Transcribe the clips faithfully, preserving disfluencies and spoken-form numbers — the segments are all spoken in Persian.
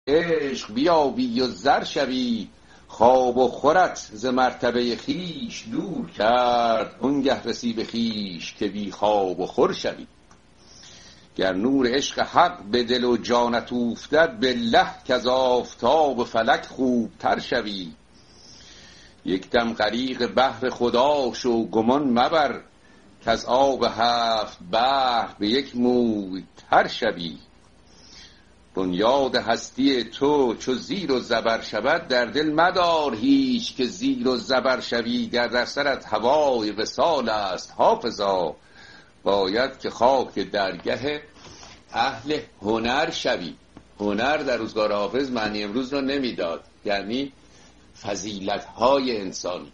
عشق بیابی و زر شوی، خواب و خورت ز مرتبه خویش دور کرد، آنگه رسی به خویش که بی خواب و خور شوی. گر نور عشق حق به دل و جانت اوفتد، بالله کز آفتاب و فلک خوب تر شوی. یک دم غریق بحر خدا شو گمان مبر، کز آب هفت بحر به یک موی تر شوی. بنیاد هستی تو چو زیر و زبر شود، در دل مدار هیچ که زیر و زبر شوی. گر در سرت هوای وصال است حافظا، باید که خاک درگه اهل هنر شوی. هنر در روزگار حافظ معنی امروز را نمیداد، یعنی فضیلت های انسانی.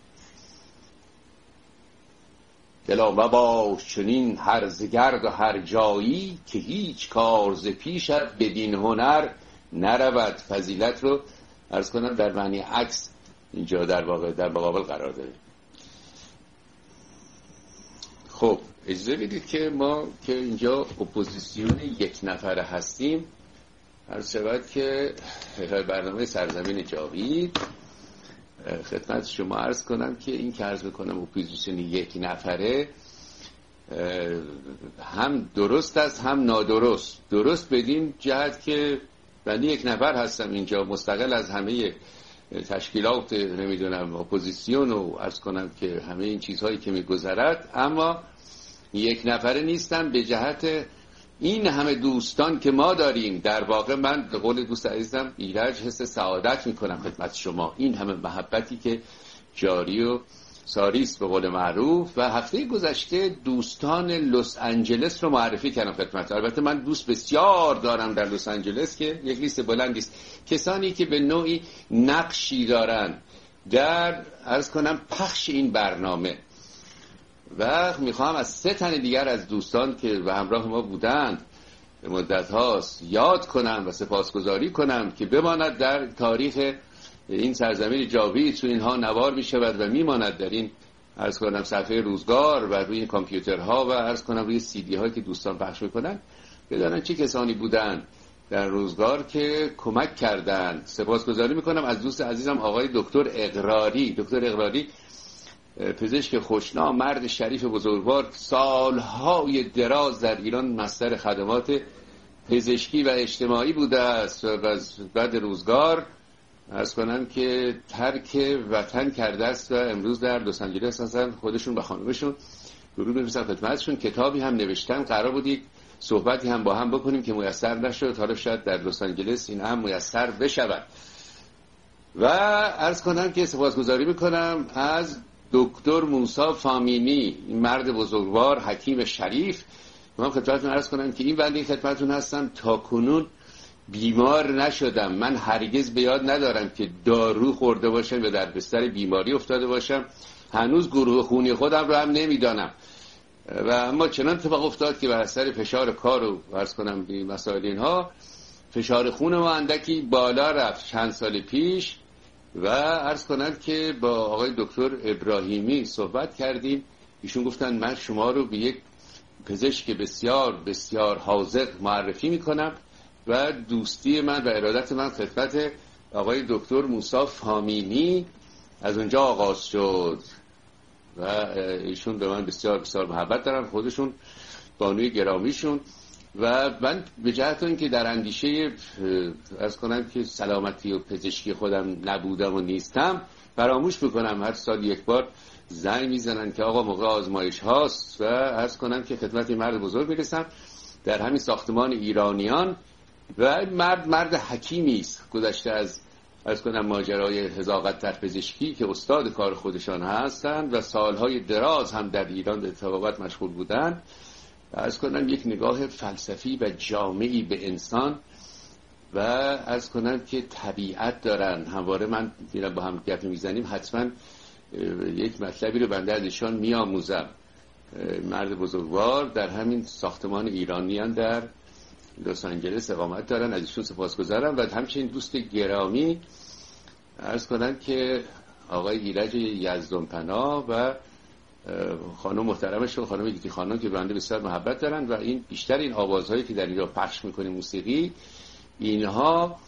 دلا مباش چنین هرزگرد و هر جایی، که هیچ کار ز پیشت بدین هنر نرود. فضیلت رو عرض کنم در معنی عکس اینجا در واقع در مقابل قرار داره. خب اجازه بدید که ما که اینجا اپوزیسیون یک نفره هستیم، عرض شود که برنامه سرزمین جاوید خدمت شما عرض کنم که این که عرض بکنم اپوزیسیون یک نفره هم درست است هم نادرست. درست بدین جهت که بنده یک نفر هستم اینجا، مستقل از همه تشکیلات نمیدونم اپوزیسیون و عرض کنم که همه این چیزهایی که میگذرد، اما یک نفره نیستم به جهت این همه دوستان که ما داریم. در واقع من به قول دوست عزیزم ایرج حس سعادت میکنم خدمت شما، این همه محبتی که جاری و ساریست به قول معروف. و هفته گذشته دوستان لس آنجلس رو معرفی کردم خدمت. البته من دوست بسیار دارم در لس آنجلس که یک لیست بلندی است، کسانی که به نوعی نقشی دارن در عرض کنم پخش این برنامه. و میخوام از سه تن دیگر از دوستان که به همراه ما بودند به مدت هاست یاد کنم و سپاسگزاری کنم که بماند در تاریخ این سرزمین جاوید، تو اینها نوار میشود و میماند در این عرض کنم صفحه روزگار و روی کامپیوترها و عرض کنم روی سی دی هایی که دوستان پخش میکنن، بدانن چه کسانی بودند در روزگار که کمک کردند. سپاسگزاری میکنم از دوست عزیزم آقای دکتر اقراری. دکتر اقراری پزشک خوشنام، مرد شریف بزرگوار، سالهای دراز در ایران مصدر خدمات پزشکی و اجتماعی بوده است و بعد روزگار عرض کنم که ترک وطن کرده است و امروز در لس آنجلس هستن. خودشون و خانمشون درود می‌فرستم خدمتشون. کتابی هم نوشتن، قرار بودید صحبتی هم با هم بکنیم که میسر نشد، حالا شاید در لس آنجلس این هم میسر بشود. و عرض کنم که سپاسگزاری میکنم از دکتر موسی فامینی، این مرد بزرگوار، حکیم شریف. من خدمتتون عرض کنم که این بنده خدمتتون هستم، تا کنون بیمار نشدم. من هرگز به یاد ندارم که دارو خورده باشم یا در بستر بیماری افتاده باشم. هنوز گروه خونی خودم رو هم نمیدانم. و اما چنان اتفاق افتاد که بر اثر فشار کار و عرض کنم به مسائل اینها فشار خون ما اندکی بالا رفت چند سال پیش و عرض کنم که با آقای دکتر ابراهیمی صحبت کردیم. ایشون گفتن من شما رو به یک پزشک بسیار بسیار حاذق معرفی میکنم و دوستی من و ارادت من خدمت آقای دکتر موسی فامینی از اونجا آغاز شد و ایشون به من بسیار بسیار محبت دارن، خودشون بانوی گرامیشون. و من به جهت این که در اندیشه عرض کنم که سلامتی و پزشکی خودم نبودم و نیستم، فراموش میکنم هر سال یک بار زنگ میزنن که آقا موقع آزمایش هاست و عرض کنم که خدمت مرد بزرگ میرسم در همین ساختمان ایرانیان. و مرد مرد حکیمی است، گذشته از عرض کنم ماجرای حذاقت در پزشکی که استاد کار خودشان هستند و سالهای دراز هم در ایران به طبابت مشغول بودند. عرض کنم یک نگاه فلسفی و جامعی به انسان و عرض کنم که طبیعت دارن. همواره من میرم با هم گپ میزنیم، حتما یک مطلبی رو بنده از ایشان میآموزم. مرد بزرگوار در همین ساختمان ایرانیان در لس آنجلس اقامت دارن، از ایشون سپاسگزارم. و همچنین دوست گرامی عرض کنم که آقای ایرج یزدانپناه و خانم محترمشون خانم گیتی خانم که بنده بسیار محبت دارن و این بیشتر این آوازهایی که در اینجا پخش میکنیم موسیقی، اینها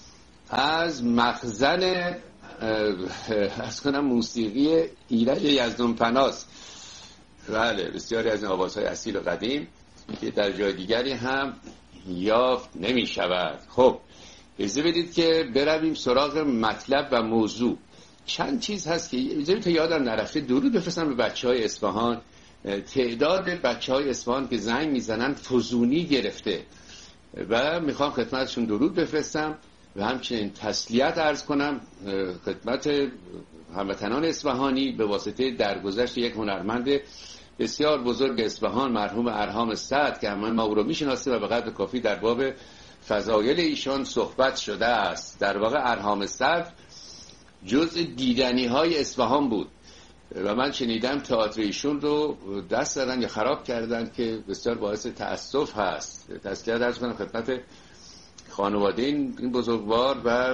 از مخزن از کنم موسیقی ایرج یزدانپناس. بله، بسیاری از این آوازهای اصیل و قدیم که در جای دیگری هم یافت نمی شود. خب اجازه بدید که برویم سراغ مطلب و موضوع. چند چیز هست که اجازه تا یادم نرفته درود بفرستم به بچه های اصفهان. تعداد بچه های اصفهان که زنگ میزنن فزونی گرفته و میخوام خدمتشون درود بفرستم و همچنین تسلیت عرض کنم خدمت هموطنان اصفهانی به واسطه درگذشت یک هنرمند بسیار بزرگ اصفهان مرحوم ارهام سعد که همه ما او رو میشناسیم و به قدر کافی در باب فضایل ایشان صحبت شده است. در واقع ارهام سعد جزء دیدنی های اصفهان بود و من شنیدم تئاتر ایشون رو دست دادن یا خراب کردن که بسیار باعث تأسف هست. تسلیت عرض کنم خدمت خانواده این بزرگوار و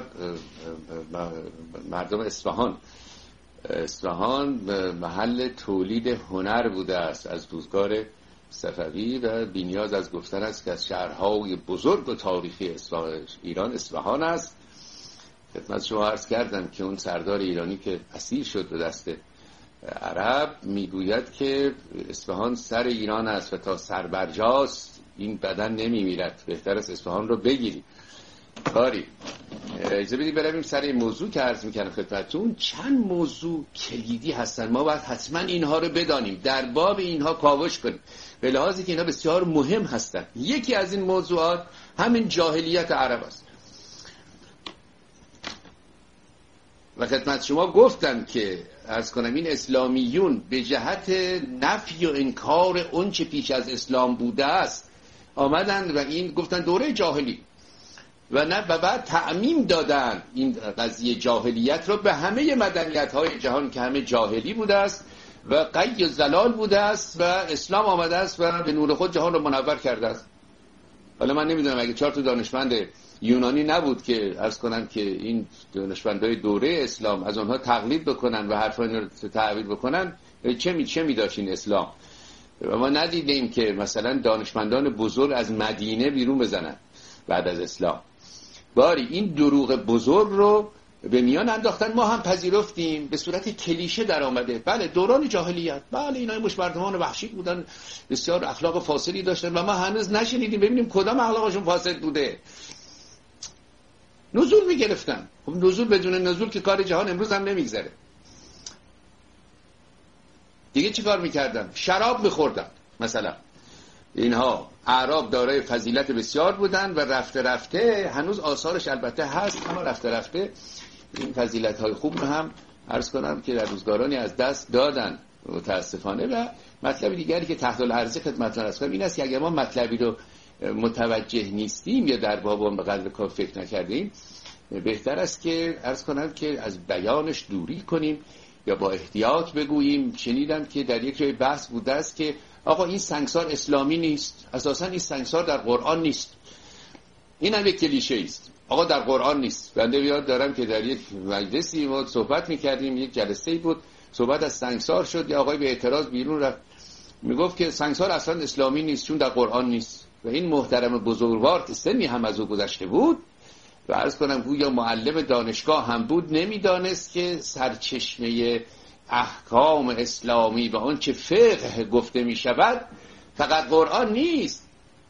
مردم اصفهان. اصفهان محل تولید هنر بوده است از روزگار صفوی و بی‌نیاز از گفتن است که از شهرهای بزرگ و تاریخی ایران اصفهان است. خدمت شما عرض کردم که اون سردار ایرانی که اسیر شد به دست عرب میگوید که اصفهان سر ایران است و تا سر برجاست این بدن نمیمیرد، بهتر است اصفهان رو بگیری. کاری اجازه بدید برویم سر این موضوع که عرض میکنم خدمتتون. چند موضوع کلیدی هستن، ما باید حتما اینها رو بدانیم، در باب اینها کاوش کنیم به لحاظی که اینها بسیار مهم هستند. یکی از این موضوعات همین جاهلیت عرب است و خدمت شما گفتم که عرض کنم این اسلامیون به جهت نفی و انکار اون چه پیش از اسلام بوده است آمدن و این گفتن دوره جاهلی و نه و بعد تعمیم دادن این قضیه جاهلیت رو به همه مدنیت های جهان که همه جاهلی بوده است و قی و زلال بوده است و اسلام آمده است و به نور خود جهان رو منور کرده است. حالا من نمیدونم اگه چهار تا دانشمند یونانی نبود که عرض کنن که این دانشمندای دوره اسلام از آنها تقلید بکنن و حرفا رو تعبیر بکنن چه می چه می داشت این اسلام. و ما ندیدیم که مثلا دانشمندان بزرگ از مدینه بیرون بزنن بعد از اسلام. باری این دروغ بزرگ رو به میان انداختن، ما هم پذیرفتیم، به صورت کلیشه در آمده. بله دوران جاهلیت، بله اینا مش مردمان وحشی بودن، بسیار اخلاق فاسدی داشتن و ما هنوز نشنیدیم ببینیم کدام اخلاقشون فاسد بوده. نزول میگرفتن. خب نزول بدون نزول که کار جهان امروز هم نمیگذره. دیگه چی کار میکردن؟ شراب میخوردن. مثلا اینها اعراب دارای فضیلت بسیار بودن و رفته رفته هنوز آثارش البته هست، اما رفته رفته این فضیلت های خوب رو هم عرض کنم که در روزگارانی از دست دادن متاسفانه. و مطلب دیگری که تحت العرض خدمتتون عرض کنم این است که اگر ما مطلبی رو متوجه نیستیم یا در باب اون به قدر کافی فکر نکردیم، بهتر است که عرض کنم که از بیانش دوری کنیم یا با احتیاط بگوییم. شنیدم که در یک جای بحث بوده است که آقا این سنگسار اسلامی نیست، اساسا این سنگسار در قرآن نیست. این هم یک کلیشه است، آقا در قرآن نیست. بنده یاد دارم که در یک مجلسی ما صحبت میکردیم، یک جلسه‌ای بود، صحبت از سنگسار شد، یا آقای به اعتراض بیرون رفت میگفت که سنگسار اصلا اسلامی نیست چون در قرآن نیست. و این محترم بزرگوار که سنی هم از او گذشته بود و عرض کنم گویا معلم دانشگاه هم بود، نمیدانست که سرچشمه احکام اسلامی و آن چه فقه گفته می شود فقط قرآن نیست.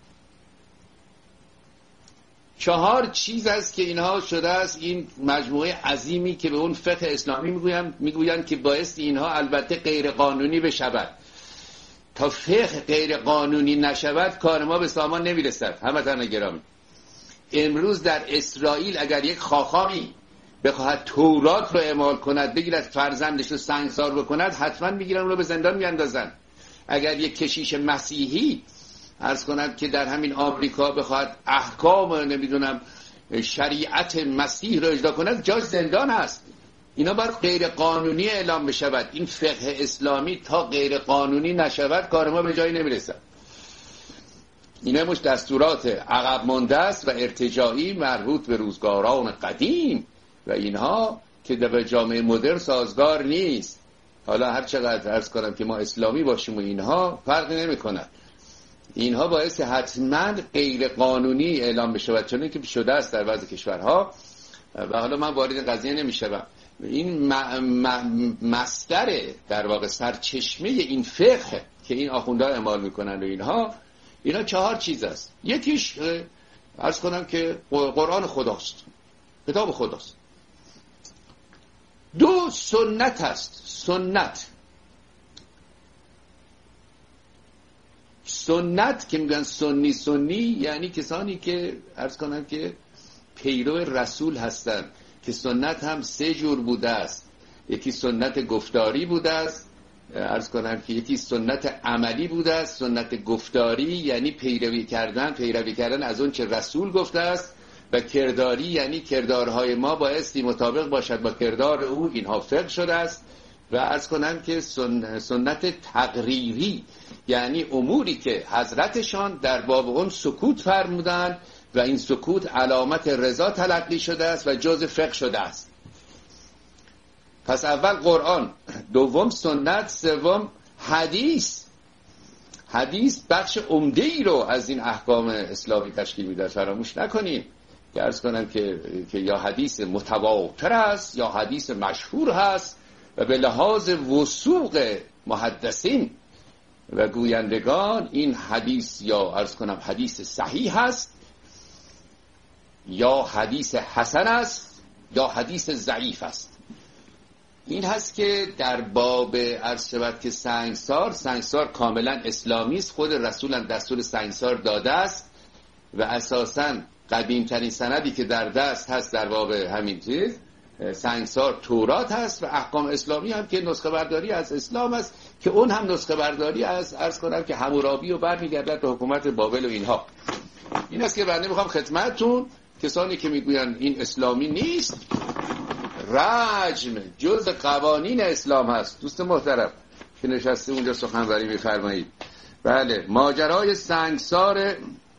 چهار چیز است که اینها شده است این مجموعه عظیمی که به اون فقه اسلامی میگویند میگویند که باعث اینها البته غیر قانونی بشود. تا فقه غیر قانونی نشود کار ما به سامان نمیرسد. هموطنان گرامی، امروز در اسرائیل اگر یک خاخامی بخواهد تورات رو اعمال کند، بگیرد فرزندش رو سنگسار بکند، حتما میگیرن اون رو به زندان میاندازن. اگر یک کشیش مسیحی عرض کند که در همین آمریکا بخواهد احکام نمیدونم شریعت مسیح رو اجرا کند، جاش زندان هست. اینا باید غیر قانونی اعلام بشود. این فقه اسلامی تا غیر قانونی نشود کار ما به جایی نمیرسد. اینا مش دستورات عقب مانده است و ارتجاعی مربوط به روزگاران قدیم و اینها که در جامعه مدرن سازگار نیست. حالا هر چقدر عرض کنم که ما اسلامی باشیم و اینها فرقی نمی کند. اینها باعث حتما غیر قانونی اعلام بشود، چون که شده است در بعضی کشورها و حالا من وارد قضیه نمیشم. این مصدر در واقع سرچشمه این فقه که این آخوندها اعمال میکنن و اینها، اینا چهار چیز است. یکیش عرض کنم که قرآن خداست، کتاب خداست. دو سنت هست. سنت سنت که میگن سنی سنی یعنی کسانی که عرض کنم که پیرو رسول هستند، که سنت هم سه جور بوده است. یکی سنت گفتاری بوده است، عرض کنم که یکی سنت عملی بوده است. سنت گفتاری یعنی پیروی کردن پیروی کردن از اون چه رسول گفته است، و کرداری یعنی کردارهای ما بایستی مطابق باشد با کردار او. اینها فقه شده است. و عرض کنم که سن... سنت تقریری یعنی اموری که حضرتشان در باب اون سکوت فرمودند و این سکوت علامت رضا تلقی شده است و جزء فقه شده است. پس اول قرآن، دوم سنت، سوم حدیث. حدیث بخش عمده ای رو از این احکام اسلامی تشکیل میده. فراموش نکنیم که عرض کنم که که یا حدیث متواتر است یا حدیث مشهور هست، و به لحاظ وثوق محدثین و گویندگان این حدیث یا عرض کنم حدیث صحیح هست یا حدیث حسن است یا حدیث ضعیف است. این هست که در باب عرض شود که سنگسار سنگسار کاملا اسلامی است. خود رسول هم دستور سنگسار داده است و اساساً قدیم ترین سندی که در دست هست در باب همین چیز سنگسار تورات هست، و احکام اسلامی هم که نسخه برداری از اسلام است، که اون هم نسخه برداری از عرض کنم که حمورابی و برمیگردد به حکومت بابل و اینها. این است که بنده میخوام خدمتتون کسانی که میگوین این اسلامی نیست، رجم جز قوانین اسلام هست. دوست محترم که نشسته اونجا سخنوری میفرمایید، بله ماجرای سنگسار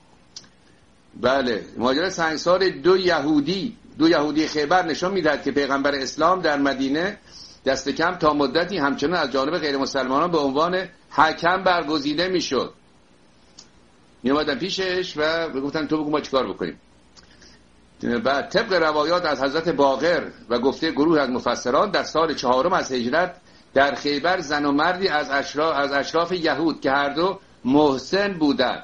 بله ماجرای سنگسار دو یهودی دو یهودی خیبر نشان میدهد که پیغمبر اسلام در مدینه دست کم تا مدتی همچنان از جانب غیر مسلمانان به عنوان حکم برگزیده میشد. می اومدن پیشش و گفتن تو بگو ما چیکار بکنیم. بعد طبق روایات از حضرت باقر و گفته گروه از مفسران در سال چهارم از هجرت در خیبر زن و مردی از اشراف از اشراف یهود که هر دو محسن بودند.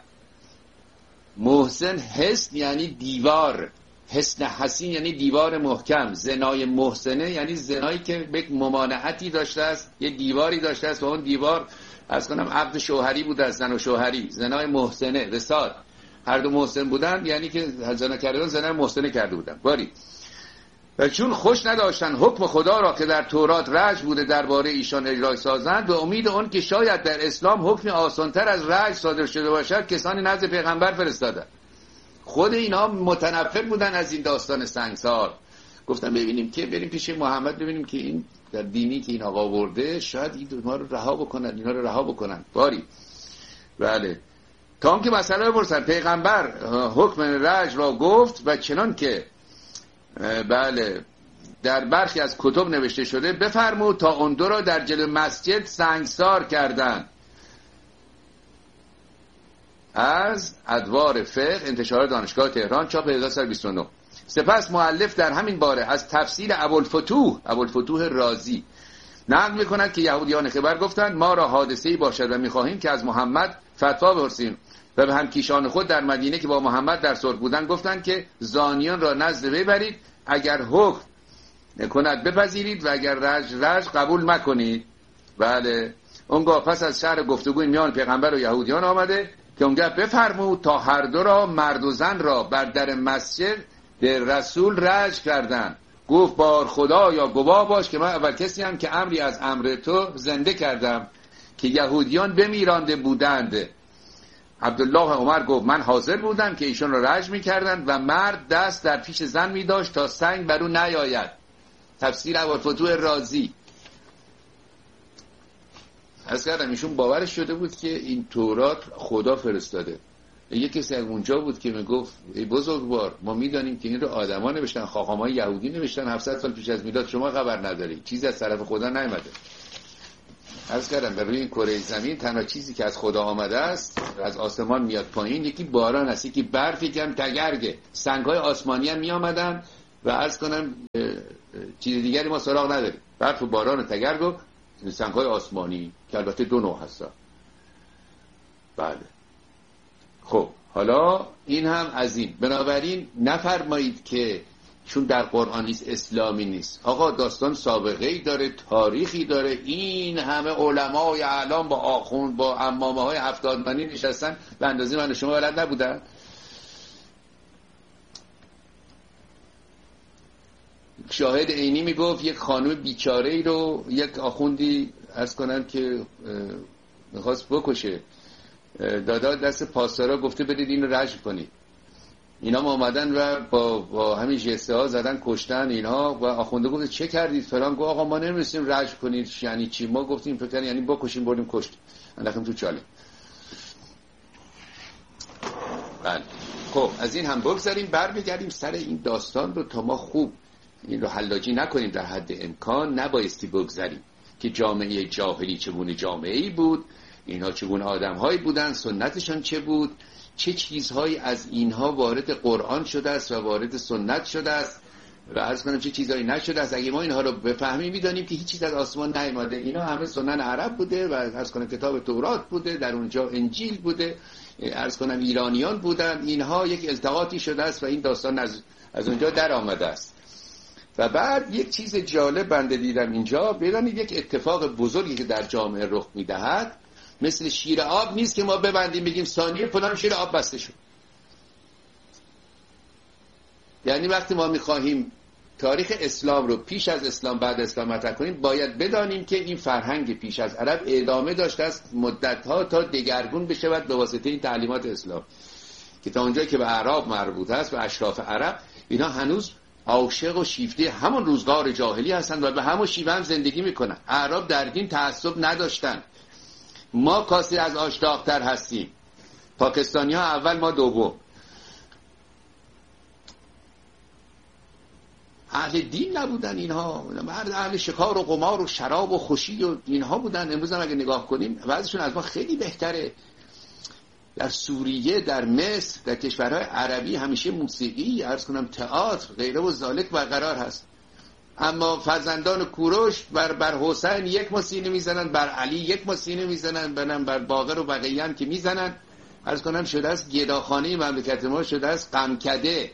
محسن حسن یعنی دیوار، حسن حسین یعنی دیوار محکم. زنای محسنه یعنی زنایی که به ممانعتی داشته است، یه دیواری داشته است و اون دیوار از کنم عقد شوهری بوده است، زن و شوهری. زنای محسنه وصال، هر دو محسن بودن یعنی که زنا کردن زنا محسنه کرده بودن. باری و چون خوش نداشتن حکم خدا را که در تورات رجم بوده درباره ایشان اجرای سازند، به امید اون که شاید در اسلام حکم آسانتر از رجم صادر شده باشد کسانی نزد پیغمبر فرستادند. خود اینا متنفر بودن از این داستان سنگسار. گفتن ببینیم که بریم پیش محمد ببینیم که این در دینی که این آقا ورده شاید این ما رو رها بکنن، اینا رو رها بکنن. باری بله تا هم که مسئله بپرسن. پیغمبر حکم رجم را گفت و چنان که بله در برخی از کتب نوشته شده بفرمود تا اون دو را در جلوی مسجد سنگسار کردند. از ادوار فقه انتشار دانشگاه تهران چاپ هزار و سیصد و بیست و نه. سپس مؤلف در همین باره از تفسیر ابوالفتوح ابوالفتوح رازی نقل می‌کند که یهودیان خیبر گفتند ما را حادثه‌ای باشد و می‌خواهیم که از محمد فتوا بپرسیم، و به همکیشان خود در مدینه که با محمد در صلح بودند گفتند که زانیان را نزد ببرید، اگر حکم کند بپذیرید و اگر رج رج قبول مکنید. بله اونگاه پس از شهر گفتگوی میان پیغمبر و یهودیان آمده که اونگاه بفرمود تا هر دو را مرد و زن را بر در مسجد در رسول رج کردند. گفت بار خدا یا گواه باش که من اول کسی هم که امری از امر تو زنده کردم که یهودیان بمیرانده بودند. عبدالله عمر گفت من حاضر بودم که ایشون را رجم می‌کردند و مرد دست در پیش زن می‌داشت تا سنگ بر او نیاید. تفسیر ابوالفتوح رازی. از کردم ایشون باورش شده بود که این تورات خدا فرستاده. یه کسی از اونجا بود که میگفت ای بزرگوار ما میدانیم که این رو آدما نوشتن، خاخامای یهودی نوشتن هفتصد سال پیش از میلاد، شما خبر نداری، چیزی از طرف خدا نیامده. عرض کردم بر روی این کره زمین تنها چیزی که از خدا آمده است از آسمان میاد پایین یکی باران است، یکی برفی که هم تگرگه. سنگ‌های آسمانی هم می آمدن و عرض کنم چیز دیگری ما سراغ نداریم. برف و باران و تگرگ و سنگ‌های آسمانی که البته دو نوع هستن. بله. خب حالا این هم از این. بنابراین نفرمایید که چون در قرآن نیست اسلامی نیست. آقا داستان سابقه‌ای داره، تاریخی داره. این همه علمای اعلام با آخوند با عمامه های هفتاد منی نشستن به اندازه من و شما بلد نبودن. شاهد عینی میگفت یک خانم بیچاره‌ای رو یک آخوندی عرض کنم که میخواست بکشه، دادا دست پاسدارا گفته بدید اینو رجم کنید. اینا ما اومدن و با, با همین جسته ها زدن کشتن اینها و آخونده گفت چه کردید فلان. گفت آقا ما نمی‌رسیم رجم کنید. یعنی چی؟ ما گفتیم فکر یعنی بکشیم بردیم کشت انداختیم تو چاله. بله. خب از این هم بگذاریم برمیگردیم سر این داستان رو تا ما خوب این رو حلاجی نکنیم. در حد امکان نبایستی بگذاریم که جامعه جاهلی چگونه جامعه‌ای بود، اینها چگونه آدم‌هایی بودن، سنتشان چه بود، چه چیزهایی از اینها وارد قرآن شده است و وارد سنت شده است و عرض کنم چه چیزهایی نشده است. اگه ما اینها رو بفهمیم می‌دانیم که هیچ چیز از آسمان نیامده. اینا همه سنن عرب بوده و عرض کنم کتاب تورات بوده، در اونجا انجیل بوده، عرض کنم ایرانیان بودن. اینها یک التقاطی شده است و این داستان از از اونجا در آمده است. و بعد یک چیز جالب بنده دیدم اینجا، بدانید یک اتفاق بزرگی که در جامعه رخ می‌دهد مثل شیر آب نیست که ما ببندیم بگیم ثانیه فلان شیر آب بسته شد. یعنی وقتی ما می‌خواهیم تاریخ اسلام رو پیش از اسلام بعد اسلام مطرح کنیم باید بدانیم که این فرهنگ پیش از عرب ادامه داشته است مدت‌ها تا دگرگون بشود به واسطه این تعلیمات اسلام که تا اونجایی که به اعراب مربوط است و اشراف عرب اینا هنوز عاشق و شیفته همون روزگار جاهلی هستند و به همون شیوه هم زندگی میکنن. اعراب در دین تعصب نداشتن. ما کاسی از آشتاق‌تر هستیم. پاکستانی ها اول ما دوم. اهل دین نبودن اینها، مرد اهل شکار و قمار و شراب و خوشی و اینها بودن. امروز هم اگه نگاه کنیم وضعشون از ما خیلی بهتره. در سوریه، در مصر، در کشورهای عربی همیشه موسیقی، عرض کنم تئاتر، غیره و ذالک برقرار هست. اما فرزندان کوروش بر بر حسین یک ماسینه میزنن، بر علی یک ماسینه میزنن، بنم بر باقر و بقیه هم که میزنن. عرض کنم شده است گداخانه مملکت ما شده است غمکده.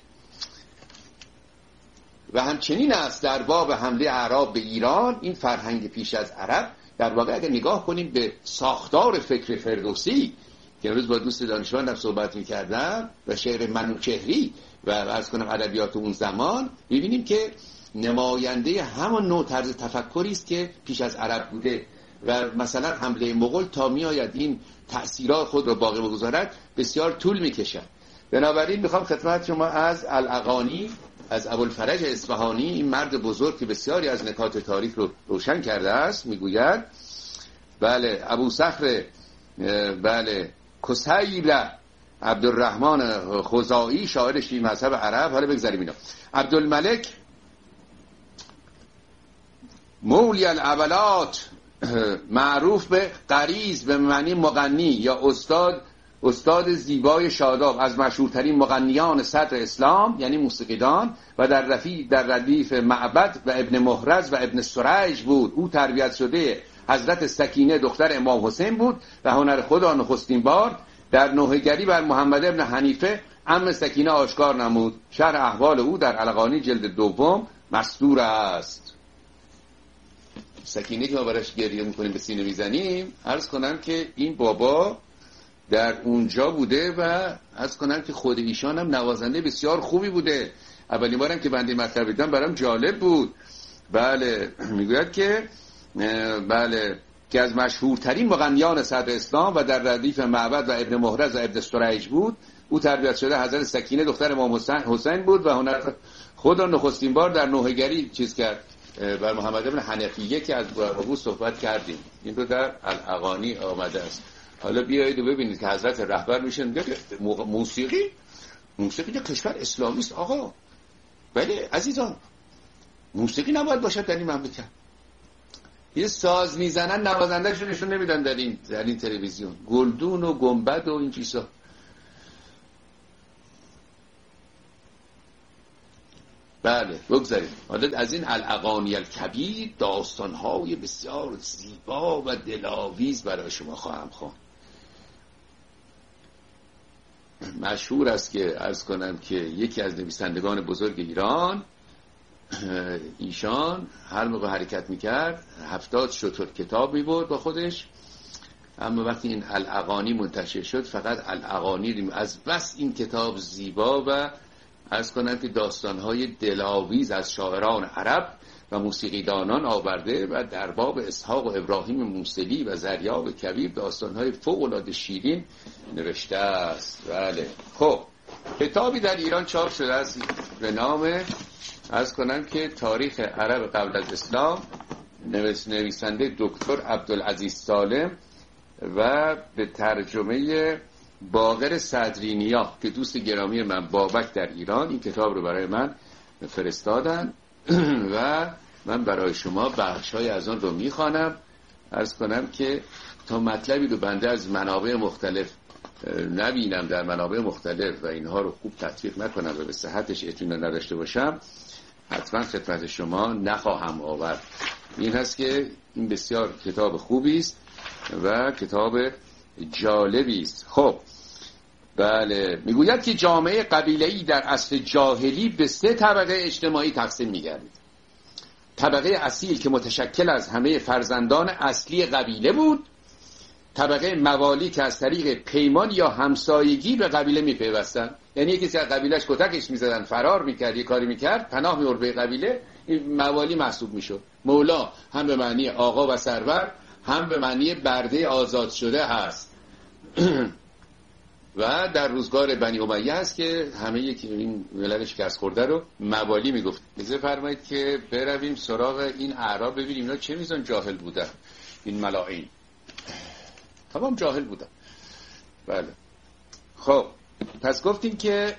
و همچنین است در باب حمله اعراب به ایران این فرهنگ پیش از عرب. در واقع اگر نگاه کنیم به ساختار فکر فردوسی که امروز با دوست دانشمندم صحبت می‌کردم و شعر منوچهری و عرض کنم ادبیات اون زمان، می‌بینیم که نماینده همان نوع طرز تفکری است که پیش از عرب بوده و مثلا حمله مغول تا میآید این تأثیرات خود را باقی بگذارد بسیار طول می‌کشد. بنابراین می‌خوام خدمت شما از الاغانی، از ابوالفرج اصفهانی، این مرد بزرگ که بسیاری از نکات تاریخ رو روشن کرده است، میگوید بله ابو صخر بله کسیل عبدالرحمن خزاعی شاعر شیعه مذهب عرب. حالا بگذاریم اینا. عبدالملک مولی الاولات معروف به قریز به معنی مغنی یا استاد استاد زیبای شاداب، از مشهورترین مغنیان صدر اسلام یعنی موسیقیدان و در رفیع در ردیف معبد و ابن محرز و ابن سریج بود. او تربیت شده حضرت سکینه دختر امام حسین بود و هنر خود آن نخستین بار در نوحه‌گری بر محمد ابن حنیفه عم سکینه آشکار نمود. شرح احوال او در الاغانی جلد دوم مستور است. سکینه که ما براش گریه میکنیم به سینه میزنیم، عرض کنم که این بابا در اونجا بوده و عرض کنم که خود ایشان هم نوازنده بسیار خوبی بوده. اولین بارم که بنده مطلب دیدم برام جالب بود. بله میگوید که بله که از مشهورترین مغنیان صدر اسلام و در ردیف معبد و ابن محرز و ابن سریج بود. او تربیت شده حضرت سکینه دختر امام حسین بود و هنر خود آن نخستین بار در نوحه‌گری چیز کرد بر محمد ابن حنفیه که از او صحبت کردیم. این رو در الاغانی آمده است. حالا بیایید و ببینید که حضرت رهبر میشن میگه موسیقی موسیقی در کشور اسلامی است آقا. بله عزیزان موسیقی نباید باشد در این مملکت. یه ساز میزنن نوازنده‌شو نشون نمیدن در این در این تلویزیون، گلدون و گنبد و این چیزا. بله بگذاریم. حالا از این الاغانی الکبیر داستان‌های بسیار زیبا و دلاویز برای شما خواهم خواند. مشهور است که عرض کنم که یکی از نویسندگان بزرگ ایران، ایشان هر موقع حرکت میکرد هفتاد شتر کتاب میبرد با خودش، اما وقتی این الاغانی منتشر شد فقط الاغانی، از بس این کتاب زیبا و عرض کنم که داستانهای دلاویز از شاعران عرب و موسیقیدانان آورده و در باب اسحاق و ابراهیم موصلی و زریاب کبیر داستانهای فوق‌العاده شیرین نوشته است. بله. خب کتابی در ایران چاپ شده است به نام عرض کنم که تاریخ عرب قبل از اسلام، نویسنده دکتر عبدالعزیز سالم و به ترجمه باقر صدرینیا که دوست گرامی من بابک در ایران این کتاب رو برای من فرستادن و من برای شما بخشای از آن رو میخوانم. عرض کنم که تا مطلبی رو بنده از منابع مختلف نبینم در منابع مختلف و اینها رو خوب تطبیق نکنم و به صحتش اطمینان نداشته باشم حتما خدمت شما نخواهم آورد. این هست که این بسیار کتاب خوبی است و کتاب جالبی است. خب بله، میگوید که جامعه قبیله‌ای در عصر جاهلی به سه طبقه اجتماعی تقسیم می‌گردید. طبقه اصیل که متشکل از همه فرزندان اصلی قبیله بود، طبقه موالی که از طریق پیمان یا همسایگی به قبیله میپیوستند، یعنی یکی که از قبیلهش کتکش میزدن فرار میکرد یه کاری میکرد پناه میورد به قبیله، این موالی محسوب میشد. مولا هم به معنی آقا و سرور هم به معنی برده آزاد شده هست و در روزگار بنی امیه هست که همه یک این ملل شکست خورده رو موالی میگفت. اجازه فرمایید که برویم سراغ این اعراب ببینیم اینا چه میزان جاهل بودن. این ملاعین تمام جاهل بودن. بله. خب پس گفتیم که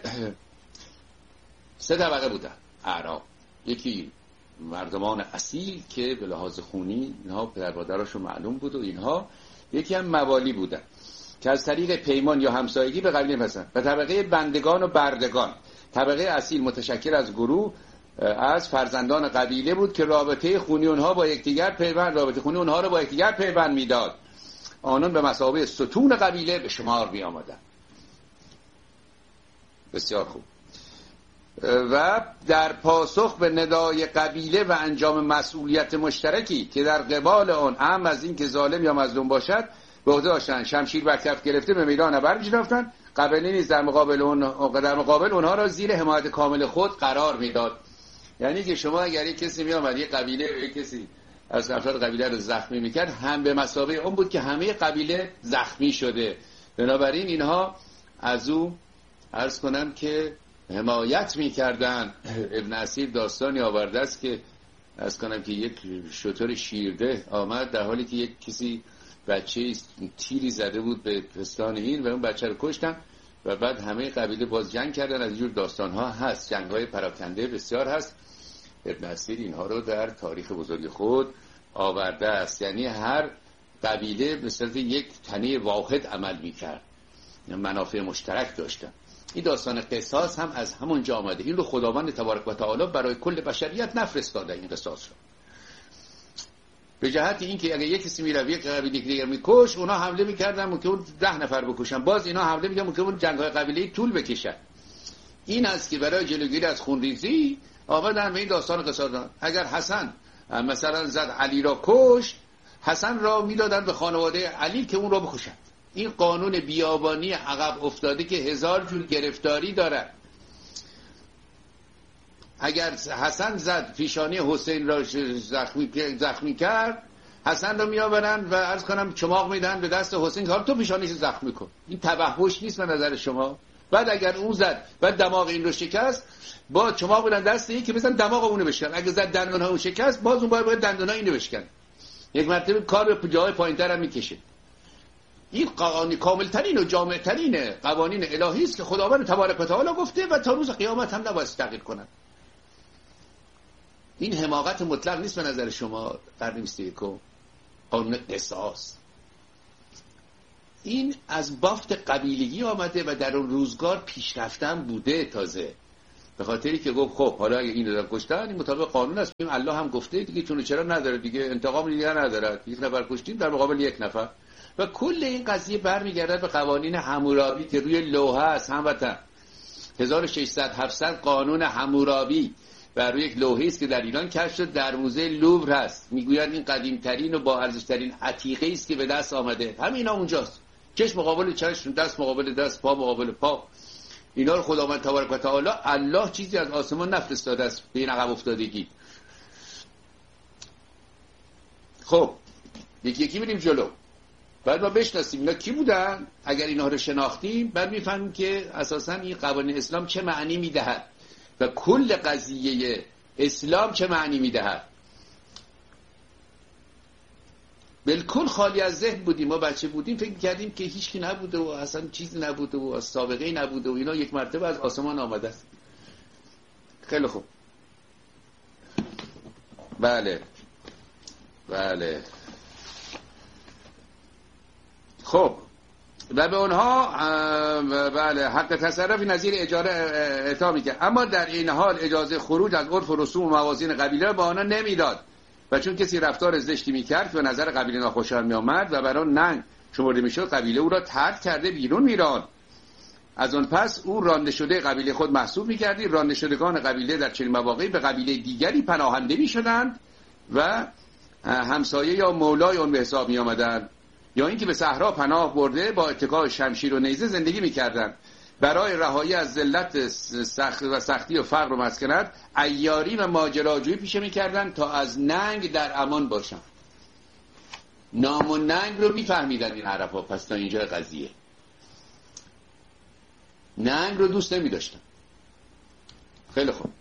سه طبقه بودن اعراب. یکی مردمان اصیل که به لحاظ خونی اینها پدر مادراشون معلوم بود و اینها، یکی هم موالی بودن که از طریق پیمان یا همسایگی به قبیله می‌پیوستند، و طبقه بندگان و بردگان. طبقه اصیل متشکل از گروه از فرزندان قبیله بود که رابطه خونی اونها با یکدیگر پیوند رابطه خونی اونها رو با یکدیگر پیوند میداد. آنان به مثابه ستون قبیله به شمار می آمدن. بسیار خوب. و در پاسخ به ندای قبیله و انجام مسئولیت مشترکی که در قبال آن اهم از این که ظالم یا مظلوم باشد به عهده داشتن، شمشیر بر کف گرفته به میدان نبرد می‌رفتند. قبیله نیز در مقابل اون در مقابل اونها را زیر حمایت کامل خود قرار میداد. یعنی که شما اگر یک کسی می آمد یک قبیله یک کسی از افراد قبیله رو زخمی میکرد، هم به مثابه اون بود که همه قبیله زخمی شده. بنابراین اینها از او عرض کنم که حمایت میکردن. ابن اسیر داستانی آورده است که عرض کنم که یک شتر شیرده آمد در حالی که یک کسی بچه تیری زده بود به پستان این و اون بچه رو کشتن و بعد همه قبیله باز جنگ کردن. از اینجور داستانها هست، جنگ‌های پراکنده بسیار هست. ابن اسیر اینها رو در تاریخ بزرگ خود آورده است. یعنی هر قبیله به صورت یک تنه واحد عمل میکرد، منافع مشترک داشتن. این داستان قصاص هم از همون جا آمده. این رو خداوند تبارک و تعالی برای کل بشریت نفرستاده این قصاص رو، به جهت اینکه اگه یک کسی میره یک قبیله دیگر میکش، اونا حمله میکردن که اون ده نفر بکشن، باز اینا حمله میکردن که اون جنگ‌های قبیله‌ای طول بکشه. این است که برای جلوگیری از خونریزی آمدن به این داستان قصاص دادن. اگر حسن مثلا زد علی را کشت، حسن را میدادن به خانواده علی که اون را بکشن. این قانون بیابانی عقب افتاده که هزار جور گرفتاری داره. اگر حسن زد پیشانی حسین را زخمی زخمی کرد، حسن را میآورن و عرض کنم چماق میدن به دست حسین که حالا تو پیشانیش زخمی کن. این تبهوش نیست به نظر شما؟ بعد اگر اون زد و دماغ این رو شکست، با چماق میدن دست این که مثلا دماغ اونو بشکن. اگه زد دندون ها اون شکست، باز اون باید باید دندون ها اینو بشکن. یک مرتبه کار به جای پایینتر هم میکشه. این قوانین کاملترین و جامعترین قوانین الهی است که خداوند تبارک و تعالی گفته و تا روز قیامت هم نباید تغییر کنن. این حماقت مطلق نیست به نظر شما؟ قرن بیست و یکم قانون قصاص این از بافت قبیلگی آمده و در اون روزگار پیشرفتن بوده. تازه به خاطری که گفت خب حالا اگه اینو دادن کشتن این مطابق قانون است، میگیم الله هم گفته دیگه، چون چرا نداره دیگه، انتقام دیگه نداره، یک نفر کشتیم در مقابل یک نفر. و کل این قضیه برمیگرده به قوانین حمورابی که روی لوحه است هموطن. هزار و ششصد هفتصد قانون حمورابی بر روی یک لوحه است که در ایران کشف شد، در موزه لوور هست. میگویند این قدیمترین و با ارزش ترین عتیقه است که به دست آمده. همینا اونجاست، چشم مقابل چشم، دست مقابل دست، پا مقابل پا. اینا رو خداوند تبارک و تعالی الله چیزی از آسمان نفرستاده است به این عقب افتادگی. خب یکی یکی بریم جلو، بعد ما بشناسیم اینا کی بودن. اگر اینا رو شناختیم بعد میفهمیم که اساسا این قوانین اسلام چه معنی میدهد و کل قضیه اسلام چه معنی میدهد. بالکل خالی از ذهن بودیم، ما بچه بودیم فکر کردیم که هیچکی نبوده و اصلا چیزی نبوده و از سابقه نبوده و اینا یک مرتبه از آسمان آمده است. خیلی خوب، بله بله. خب و به اونها بله حق تصرفی نظیر اجاره اعطا می‌کرد، اما در این حال اجازه خروج از عرف و رسوم و موازین قبیله به آنها نمیداد و چون کسی رفتار زشتی میکرد و نظر قبیله ناخوشایند میآمد و برای ننگ شمرده میشد، قبیله او را طرد کرده بیرون میراند. از آن پس او رانده شده قبیله خود محسوب میکردی. رانده شدگان قبیله در چنین مواقعی به قبیله دیگری پناهنده میشدند و همسایه یا مولای اون به حساب میآمدند، یا اینکه به صحرا پناه برده با اتکای شمشیر و نیزه زندگی میکردند. برای رهایی از ذلت سخت و سختی و فقر و مسکنت عیاری و ماجراجویی پیشه میکردند تا از ننگ در امان باشند. نام و ننگ رو میفهمیدن این عرب‌ها. پس تا اینجا قضیه ننگ رو دوست نمیداشتن. خیلی خوب.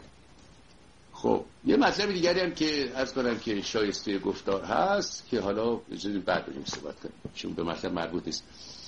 خب یه مطلب دیگری هم که عرض کنم که شایسته گفتار هست که حالا اجازه بعد بریم صحبت کنیم چون به مطلب مربوط نیست.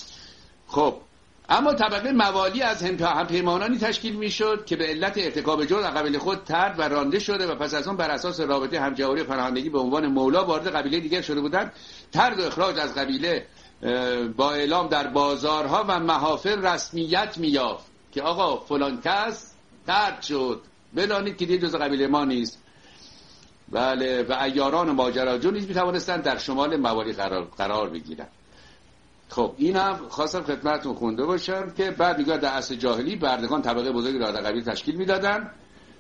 خب اما طبقه موالی از همپیمانانی تشکیل میشد که به علت ارتکاب جرم از قبیله خود طرد و رانده شده و پس از آن بر اساس رابطه همجواری و پناهندگی به عنوان مولا وارد قبیله دیگر شده بودند. طرد و اخراج از قبیله با اعلام در بازارها و محافل رسمیت می‌یافت که آقا فلان کس طرد شد، بدانید که دیگه جز قبیله ما نیست. بله و عیاران و ماجراجو نیز می‌توانستند در شمال موالی قرار قرار بگیرند. خب این هم خواستم خدمتتون خونده باشم که بعد میگه در عصر جاهلی بردگان طبقه بزرگی را در قبیله تشکیل میدادن.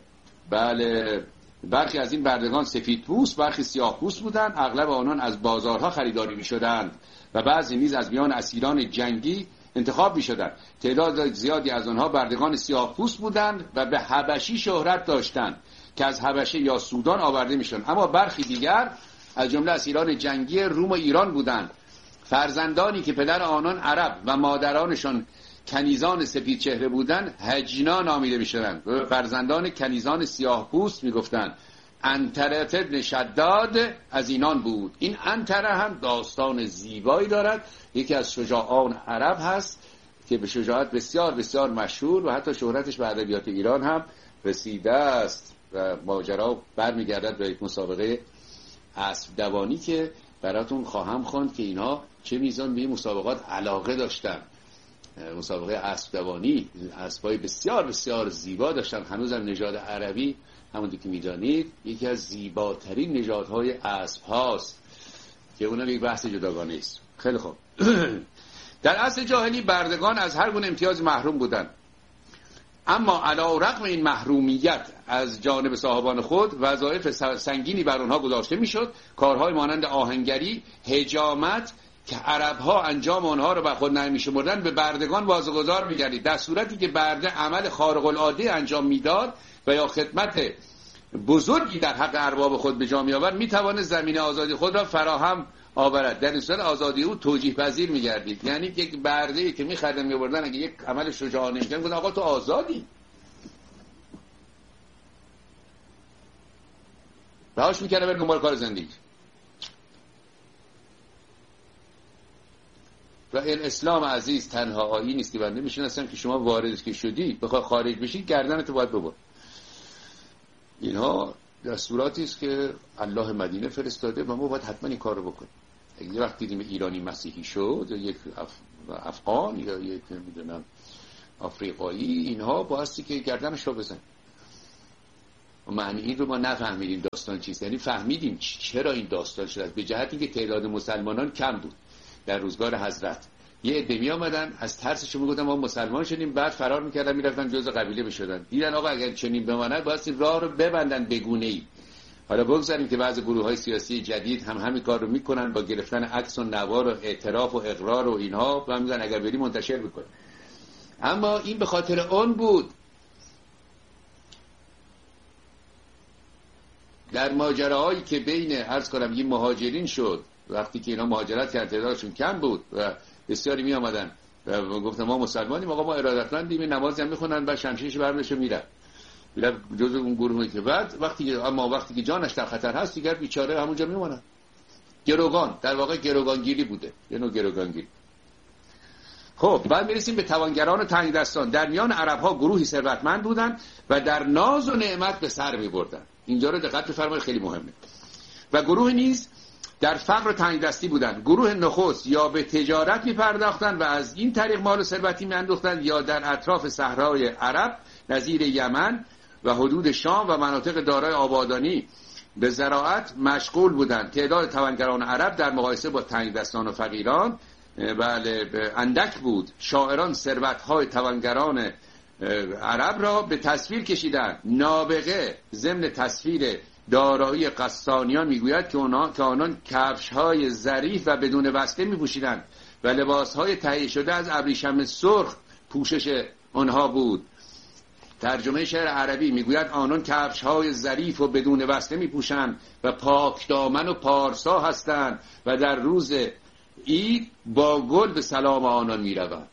بله برخی از این بردگان سفید پوست، برخی سیاه پوست بودند. اغلب آنان از بازارها خریداری میشدند و بعضی نیز از میان اسیران جنگی انتخاب میشدند. تعداد زیادی از آنها بردگان سیاه پوست بودند و به حبشی شهرت داشتند که از حبشه یا سودان آورده میشدند. اما برخی دیگر از جمله اسیران جنگی روم و ایران بودند. فرزندانی که پدر آنان عرب و مادرانشان کنیزان سپید چهره بودند هجنا نامیده میشدند. فرزندان کنیزان سیاه پوست میگفتند. عنتره ابن شداد از اینان بود. این عنتره هم داستان زیبایی دارد، یکی از شجاعان عرب هست که به شجاعت بسیار بسیار مشهور و حتی شهرتش به ادبیات ایران هم رسیده است و ماجرا برمیگردد به یک مسابقه اسب دوانی که براتون خواهم خواند که اینا چه میزان به این مسابقات علاقه داشتن. مسابقه اسب دوانی، اسبای بسیار بسیار زیبا داشتن. هنوزم نژاد عربی همونطور که میدانید یکی از زیباترین نژادهای اسب هاست که اونم یک بحث جداگانه است. خیلی خوب. در عصر جاهلی بردگان از هر گونه امتیاز محروم بودند، اما علی رغم این محرومیت از جانب صاحبان خود وظایف سنگینی بر آنها گذاشته میشد. کارهای مانند آهنگری، حجامت که عربها انجام آنها را بر خود نمی‌شمردند به بردگان واگذار می‌گردید. در صورتی که برده عمل خارق العاده انجام میداد و یا خدمت بزرگی در حق ارباب خود به جا می‌آورد، می‌توانست زمینه آزادی خود را فراهم آورد. در این صورت آزادی او توجیه پذیر می‌گردید. یعنی یک برده‌ای که می‌خریدن می‌بردن اگه یک عمل شجاعانه می‌کرد گفتن آقا تو آزادی. رهاش می‌کردن بر دنبال کار زندگی. و این اسلام عزیز تنها آیینی نیست که بنده میشناسم که شما وارد که شدی بخوای خارج بشی گردنتو باید ببر. اینها دستوراتی است که الله مدینه فرستاده و ما باید حتما این کار رو بکنیم. اگه یه وقت دیدیم ایرانی مسیحی شد یا یک اف... افغان یا یک نمیدونم آفریقایی، اینها بایستی که گردنش رو بزن. و معنی این رو ما نفهمیدیم داستان چیست. یعنی فهمیدیم چرا این داستان شد، به جهت اینکه تعداد مسلمانان کم بود در روزگار حضرت. یه عده می آمدن از ترسشون میگفتن ما مسلمان شدیم، بعد فرار میکردن میرفتن جزء قبیله میشدن. دیدن آقا اگر چنین بماند باید راه رو ببندن به گونه‌ای. حالا بگذاریم که بعضی گروه‌های سیاسی جدید هم همین کار رو میکنن با گرفتن عکس و نوار و اعتراف و اقرار و اینها، و میگن اگر بری منتشر بکن. اما این به خاطر اون بود. در ماجراهایی که بین عرض کنم این مهاجرین شد، وقتی که اینا مهاجرت کردن تعدادشون کم بود و بسیاری می آمدن و گفتن ما مسلمانیم، آقا ما ارادتمندیم، نمازی هم میخونن و شمشیرش برداشته میره میره جزء اون گروهی که بعد وقتی اما وقتی که جانش در خطر هست دیگر بیچاره همونجا میمونه. گروگان، در واقع گروگانگیری بوده، یه نوع گروگانگیری. خب بعد میرسیم به توانگران و تنگدستان. در میان عرب ها گروهی ثروتمند بودند و در ناز و نعمت به سر میبردند. اینجا رو دقت بفرمایید، خیلی مهمه. و گروه نیز در فقر و تنگدستی بودند. گروه نخست یا به تجارت میپرداختند و از این طریق مال و ثروتی میاندوختند، یا در اطراف صحرای عرب نظیر یمن و حدود شام و مناطق دارای آبادانی به زراعت مشغول بودند. تعداد توانگران عرب در مقایسه با تنگدستان و فقیران بله اندک بود. شاعران ثروت‌های توانگران عرب را به تصویر کشیدند. نابغه ضمن تصویر دارایی قسطانیان میگوید که آنان که آنان کفش‌های ظریف و بدون وصله می‌پوشیدند و لباس‌های تهیه شده از ابریشم سرخ پوشش آنها بود. ترجمه شعر عربی میگوید آنان کفش‌های ظریف و بدون وصله می‌پوشند و پاک دامن و پارسا هستند و در روز عید با گل به سلام آنان می‌روند.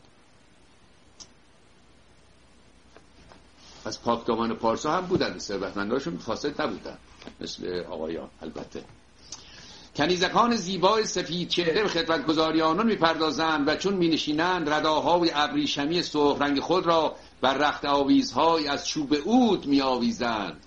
از پاک دامن و پارسا هم بودن، ثروتمنداشون فاسد نبودن مثل آقایان. البته کنیزکان زیبای سفید چهره به خدمتگزاری آنان میپردازند و چون مینشینند رداهای ابریشمی سرخ رنگ خود را بر رخت آویزهای از چوب عود میآویزند.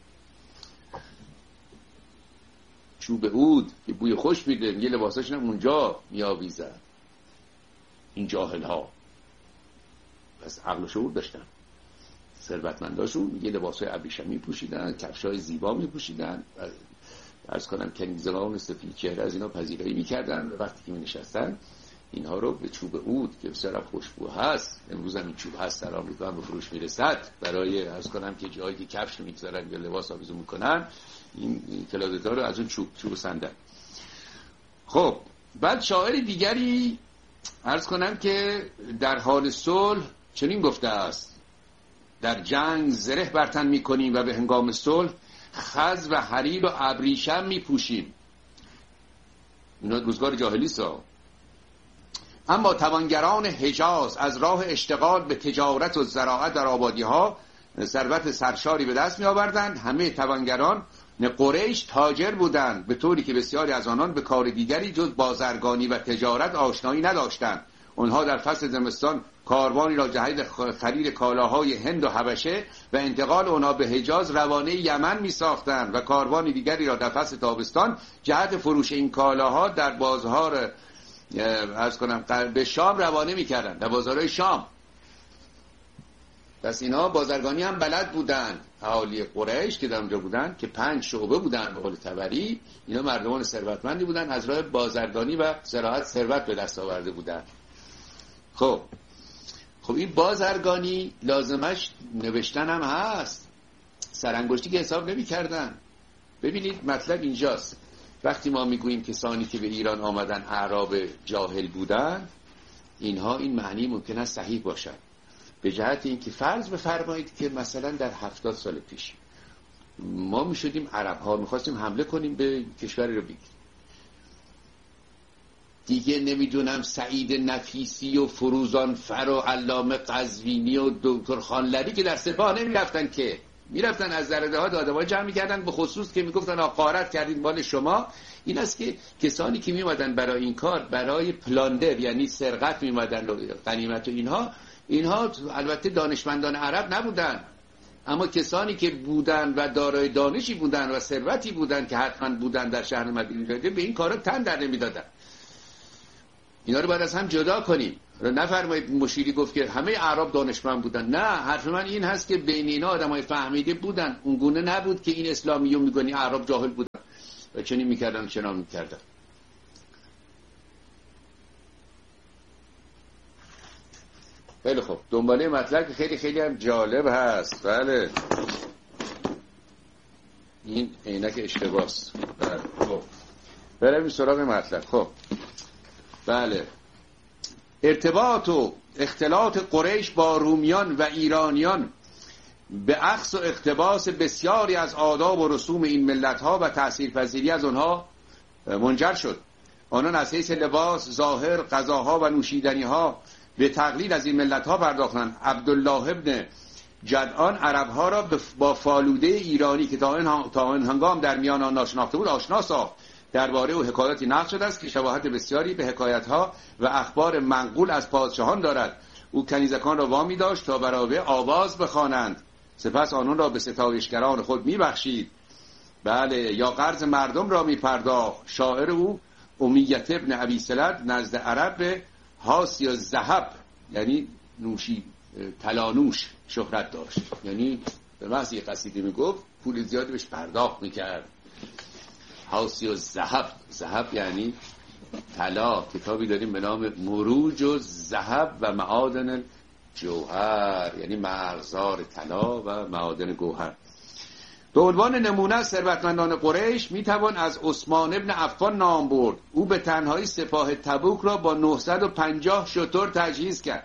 چوب عود که بوی خوش میده، یه لباساشون هم اونجا میآویزن. این جاهل ها پس عقل و شعور داشتن. ثروتمنداشون یه لباسای ابریشمی پوشیدن، کفشای زیبا میپوشیدن. عرض کنم کنیزان سفید چهره از اینا پذیرایی میکردن و وقتی که مینشستن اینها رو به چوب عود که بسیار خوشبو هست، امروز هم این چوب هست در آمریکا هم به فروش میرسد، برای عرض کنم که جایی که کفش میگذارن یا لباس آویزون میکنن این کلادتا رو از اون چوب چوب صندل. خب بعد شاعر دیگری عرض کنم که در حال صلح چنین گفته است: در جنگ زره برتن میکنیم و به هنگام صلح خز و حریر و ابریشم میپوشیم. اینا روزگار جاهلی سا. اما توانگران حجاز از راه اشتغال به تجارت و زراعت در آبادی ها ثروت سرشاری به دست می آوردند. همه توانگران قریش تاجر بودند، به طوری که بسیاری از آنان به کار دیگری جز بازرگانی و تجارت آشنایی نداشتند. آنها در فصل زمستان کاروانی را جهت خرید کالاهای هند و حبشه و انتقال آنها به حجاز روانه یمن می ساختند و کاروانی دیگری را در فصل تابستان جهت فروش این کالاها در بازار عرض کنم به شام روانه می کردن، در بازارهای شام. پس اینا بازرگانی هم بلد بودن. اهالی قریش که در اونجا بودن که پنج شعبه بودن به قول طبری، اینا مردمان ثروتمندی بودن، از راه بازرگانی و زراعت ثروت به دست آورده بودن. خب خب این بازرگانی لازمش نوشتن هم هست، سرانگشتی که حساب نمی کردن. ببینید مطلب اینجاست. وقتی ما میگوییم کسانی که به ایران آمدن اعراب جاهل بودن، اینها این معنی ممکن است صحیح باشد، به جهت اینکه فرض بفرمایید که مثلا در هفتاد سال پیش ما میشدیم عرب ها میخواستیم حمله کنیم به کشوری رو بگیریم، دیگه نمیدونم سعید نفیسی و فروزان فر و علامه قزوینی و دکتر خانلری که در سپاه نمیرفتن، که میرفتن از زرده ها داده‌ها جمع میکردن، به خصوص که میگفتن آقارت کردید مال شما. این است که کسانی که میومدن برای این کار، برای پلاندر یعنی سرقت میومدن و غنیمت و اینها اینها البته دانشمندان عرب نبودن، اما کسانی که بودن و دارای دانشی بودن و ثروتی بودن که حتما بودن در شهر مدینه، به این کارا تن در نمیدادن. اینا رو باید از هم جدا کنیم. نفرمایید مشیری گفت که همه اعراب دانشمند بودن. نه، حرف من این هست که بین اینا آدمای فهمیده بودن، اون گونه نبود که این اسلامیون میگن اعراب جاهل بودن و چنین میکردن چنان میکردن. خیلی خوب، دنباله مطلب که خیلی خیلی هم جالب هست. بله، این عینک اشتباس. بله، خب بریم سراغ مطلب. خب بله، ارتباط و اختلاط قریش با رومیان و ایرانیان به اخذ و اقتباس بسیاری از آداب و رسوم این ملت‌ها و تأثیرپذیری از آنها منجر شد. آنان از حیث لباس، ظاهر، غذاها و نوشیدنی‌ها به تقلید از این ملت‌ها پرداختند. عبدالله ابن جدعان عرب‌ها را با فالوده ایرانی که تا این هنگام در میان آن ناشناخته بود آشنا ساخت. درباره او حکایاتی نقل شده است که شباهت بسیاری به حکایت‌ها و اخبار منقول از پادشاهان دارد. او کنیزکان را وامی داشت تا برای آواز بخوانند، سپس آنان را به ستایشگران خود میبخشید. بله، یا قرض مردم را میپرداخت. شاعر او امیت ابن ابی سلط نزد عرب به حاسی الذهب، یعنی نوشی طلانوش، شهرت داشت. یعنی به محض یک قصیده میگفت پول زیادی بهش پرداخت میکرد. حاسی الذهب، ذهب یعنی طلا. کتابی داریم به نام مروج الذهب و معادن الجوهر، یعنی مرغزار طلا و معادن گوهر. به عنوان نمونه از ثروتمندان قریش میتوان از عثمان ابن عفان نام برد. او به تنهایی سپاه تبوک را با نهصد و پنجاه شتر تجهیز کرد.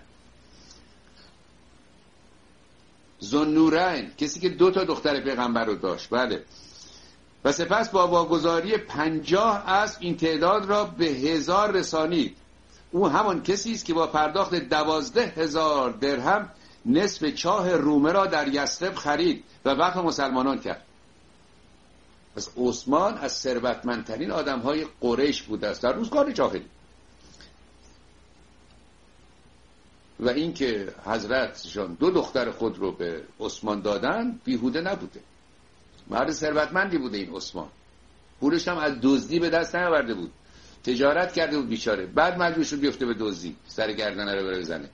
ذوالنورین، کسی که دو تا دختر پیغمبر رو داشت، بله، و سپس با واگذاری پنجاه اسب این تعداد را به هزار رسانید. او همان کسی است که با پرداخت دوازده هزار درهم نصف چاه رومه را در یثرب خرید و وقف مسلمانان کرد. پس عثمان از ثروتمندترین آدم‌های قریش بوده است در روزگار جاهلی. و این که حضرتشان دو دختر خود رو به عثمان دادن بیهوده نبوده. مرد ثروتمندی بوده این عثمان. پولش هم از دزدی به دست نیاورده بود، تجارت کرده بود بیچاره، بعد مجبور شد بیفته به دزدی، سر گردنه رو بره بزنه.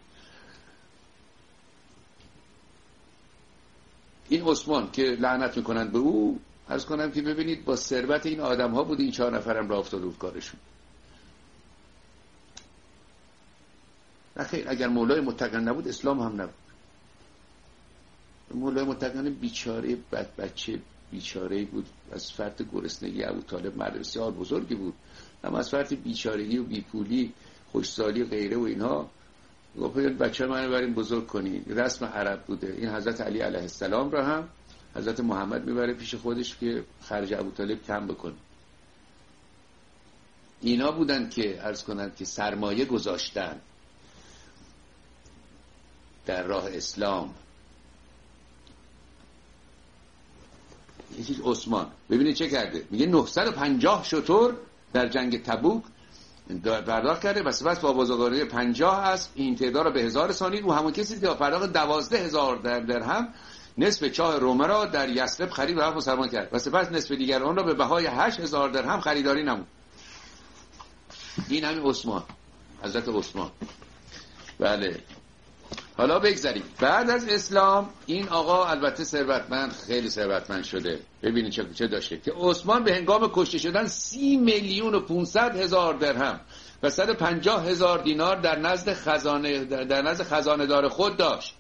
این عثمان که لعنت میکنن به او، عرض کنم که ببینید با ثروت این آدم ها بود این چهار نفرم را افتاده بود کارشون. نخیر، اگر مولای متقن نبود اسلام هم نبود. مولای متقن بیچاره بد بچه بیچاره‌ای بود، از فرط گرسنگی. ابو طالب مرد بسیار بزرگی بود، اما از فرط بیچارگی و بیپولی، خوشسالی و غیره و اینها گفت بچه منو بریم بزرگ کنین. رسم عرب بوده. این حضرت علی علیه السلام را هم حضرت محمد میبره پیش خودش که خرج ابو طالب کم بکنه. اینا بودن که عرض کنند که سرمایه گذاشتن در راه اسلام. یکی عثمان ببینید چه کرده، میگه نهصد و پنجاه شتر در جنگ تبوک پرداخت کرده و سپس با بازارگاری پنجاه اسب این تعداد را به هزار رسانید. او همون کسی که با پرداخت دوازده هزار درهم نصف چاه رومه را در یثرب خرید و وقف مسلمان کرد و سپس نصف دیگر آن را به بهای هشت هزار درهم خریداری نمود. این همین عثمان، حضرت عثمان. بله، حالا بگذاریم بعد از اسلام این آقا البته ثروتمند، خیلی ثروتمند شده. ببینید چه چه داشته که عثمان به هنگام کشته شدن سی میلیون و پانصد هزار درهم و صد و پنجاه هزار دینار در نزد خزانه در نزد خزانه دار خود داشت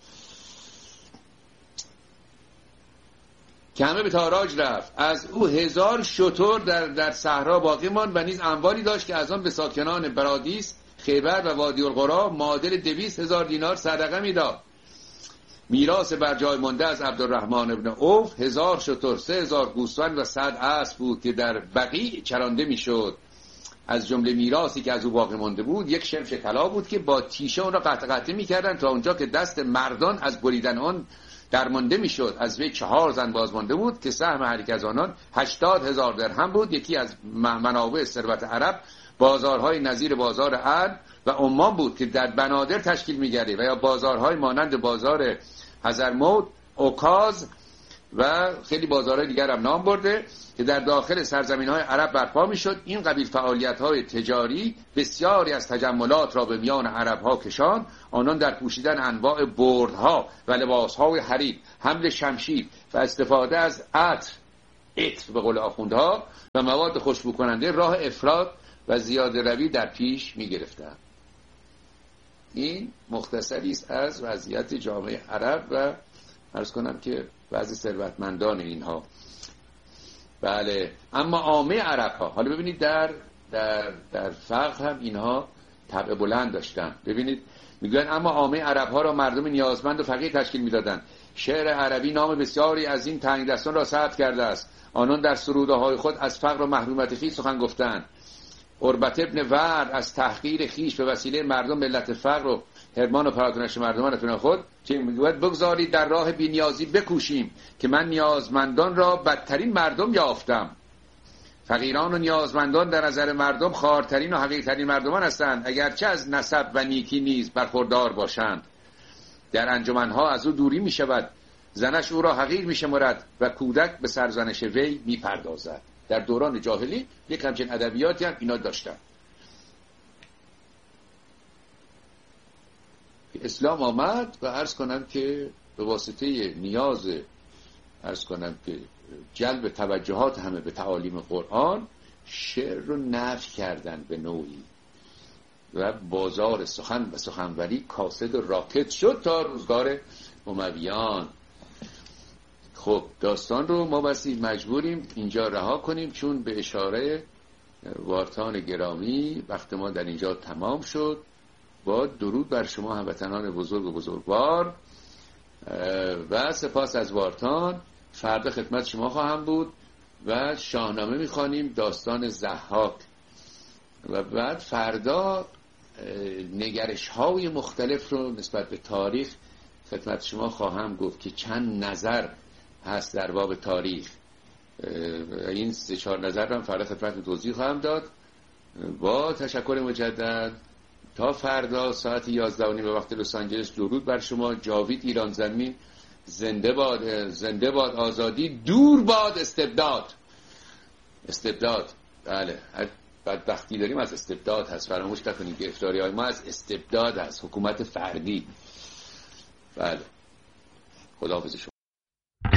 که همه به تاراج رفت. از او هزار شتر در در صحرا باقی ماند و نیز اموالی داشت که از آن به ساکنان برادیس، خیبر و وادی القرا معادل دویست هزار دینار صدقه میداد. میراث بر جای مانده از عبدالرحمن ابن عوف هزار شتر، سه هزار گوسفند و صد اسب بود که در بقیع چرانده میشد. از جمله میراثی که از او باقی مانده بود یک شمش طلا بود که با تیشه اون را قطع قطع میکردن تا اونجا که دست مردان از بریدن آن درمانده میشد. از وی چهار زن باز مانده بود که سهم هر یک از آنان هشتاد هزار درهم بود. یکی از منابع ثروت عرب بازارهای نظیر بازار عد و عمان بود که در بنادر تشکیل می‌گرفت و یا بازارهای مانند بازار حضرموت، اوکاز و خیلی بازارهای دیگر هم نام برده که در داخل سرزمین‌های عرب برپا می‌شد. این قبیل فعالیت‌های تجاری بسیاری از تجملات را به میان عرب‌ها کشاند. آنان در پوشیدن انواع بردها و لباس‌های حریر، حمل شمشیر و استفاده از عطر عطر به قول آخوندها و مواد خوشبو کننده راه افراط و زیاده روی در پیش می‌گرفتند. این مختصری است از وضعیت جامعه عرب و عرض کنم که وضع ثروتمندان اینها. بله، اما عامه عرب ها، حالا ببینید در در در فقه هم اینها طبع بلند داشتن. ببینید میگن اما عامه عرب ها را مردم نیازمند و فقیر تشکیل میدادند. شعر عربی نام بسیاری از این تنگدستان را ثبت کرده است. آنان در سروده های خود از فقر و محرومیت خویش سخن گفتند. عربت ابن ورد از تحقیر خیش به وسیله مردم ملت فقر و حرمان و پراکنش مردمان اطمینان خود چه میگوید؟ بگذارید در راه بی‌نیازی بکوشیم که من نیازمندان را بدترین مردم یافتم. فقیران و نیازمندان در نظر مردم خوارترین و حقیرترین مردمان هستند، اگرچه از نسب و نیکی نیز برخوردار باشند. در انجمنها از او دوری می شود، زنش او را حقیر می شمارد و کودک به سرزنش وی می پردازد. در دوران جاهلی یک همچین ادبیاتی هم اینا داشتن. اسلام آمد و عرض کنم که به واسطه نیاز عرض کنم که جلب توجهات همه به تعالیم قرآن، شعر رو نفی کردن به نوعی و بازار سخن و سخنوری کاسد و راکت شد تا روزگار امویان. خب داستان رو ما بسی مجبوریم اینجا رها کنیم، چون به اشاره وارتان گرامی وقت ما در اینجا تمام شد. با درود بر شما هموطنان بزرگ و بزرگوار و سپاس از وارتان. فردا خدمت شما خواهم بود و شاهنامه میخوانیم، داستان ضحاک، و بعد فردا نگرش های مختلف رو نسبت به تاریخ خدمت شما خواهم گفت که چند نظر هست در باب تاریخ. این سه چهار نظر رو هم فردا خدمت توضیح خواهم داد. با تشکر مجدد تا فردا ساعت یازده و نیم به وقت لس آنجلس. درود بر شما. جاوید ایران زمین. زنده باد، زنده باد آزادی، دور باد استبداد. استبداد، بله، بدبختی داریم از استبداد هست، فراموش نکنید که گرفتاری های ما از استبداد هست، حکومت فردی. بله، خداحافظ شما.